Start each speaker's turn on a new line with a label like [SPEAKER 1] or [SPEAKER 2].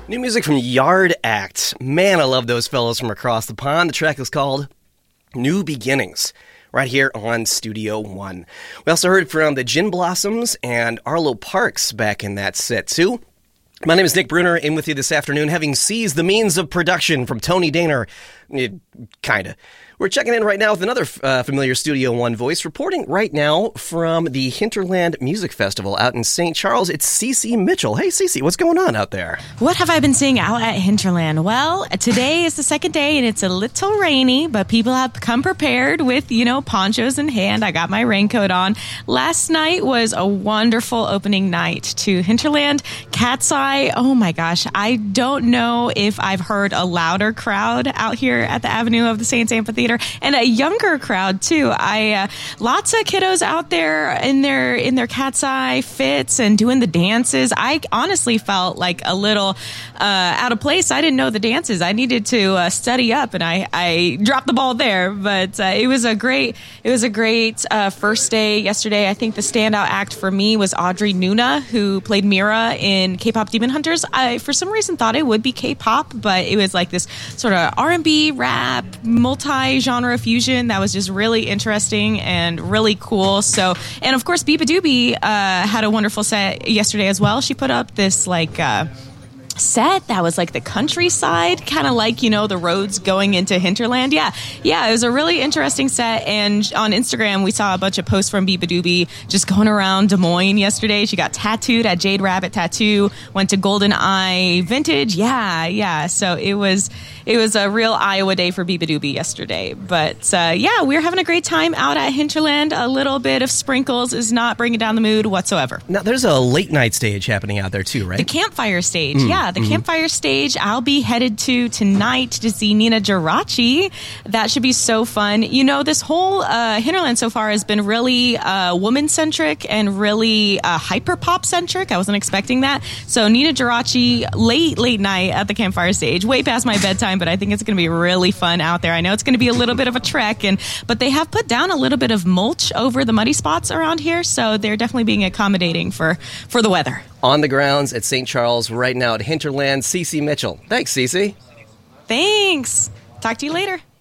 [SPEAKER 1] New music from Yard Act. Man, I love those fellows from across the pond. The track is called New Beginnings, right here on Studio One. We also heard from the Gin Blossoms and Arlo Parks back in that set, too. My name is Nick Bruner, in with you this afternoon, having seized the means of production from Tony Daner. Kinda. We're checking in right now with another familiar Studio One voice, reporting right now from the Hinterland Music Festival out in St. Charles. It's Cece Mitchell. Hey, Cece, what's going on out there?
[SPEAKER 2] What have I been seeing out at Hinterland? Well, today is the second day, and it's a little rainy, but people have come prepared with, ponchos in hand. I got my raincoat on. Last night was a wonderful opening night to Hinterland. Cat's Eye, oh my gosh, I don't know if I've heard a louder crowd out here at the Avenue of the Saints Amphitheater. And a younger crowd too. Lots of kiddos out there in their Cat's Eye fits and doing the dances. I honestly felt like a little out of place. I didn't know the dances. I needed to study up, and I dropped the ball there. But it was a great first day yesterday. I think the standout act for me was Audrey Nuna, who played Mira in K-pop Demon Hunters. I for some reason thought it would be K-pop, but it was like this sort of R&B rap multi-genre fusion that was just really interesting and really cool. So, and of course, Biba Doobie had a wonderful set yesterday as well. She put up this set that was like the countryside, kind of like, the roads going into Hinterland. Yeah, it was a really interesting set. And on Instagram, we saw a bunch of posts from Biba Doobie just going around Des Moines yesterday. She got tattooed at Jade Rabbit Tattoo, went to Golden Eye Vintage. Yeah. So it was a real Iowa day for Biba Doobie yesterday. But we're having a great time out at Hinterland. A little bit of sprinkles is not bringing down the mood whatsoever.
[SPEAKER 1] Now, there's a late night stage happening out there too, right?
[SPEAKER 2] The campfire stage, the campfire stage I'll be headed to tonight to see Nina Geraci. That should be so fun. This whole Hinterland so far has been really woman-centric and really hyper-pop-centric. I wasn't expecting that. So Nina Geraci, late night at the campfire stage, way past my bedtime, but I think it's going to be really fun out there. I know it's going to be a little bit of a trek, but they have put down a little bit of mulch over the muddy spots around here, so they're definitely being accommodating for the weather.
[SPEAKER 1] On the grounds at St. Charles right now at Hinterland, Cece Mitchell. Thanks, Cece.
[SPEAKER 2] Thanks. Talk to you later.